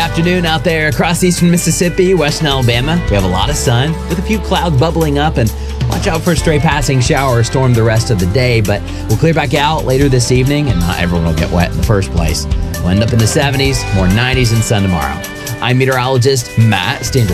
afternoon out there across eastern Mississippi, western Alabama. We have a lot of sun with a few clouds bubbling up, and watch out for a stray passing shower or storm the rest of the day. But we'll clear back out later this evening, and not everyone will get wet in the first place. We'll end up in the 70s, more 90s and sun tomorrow. I'm meteorologist Matt Stender.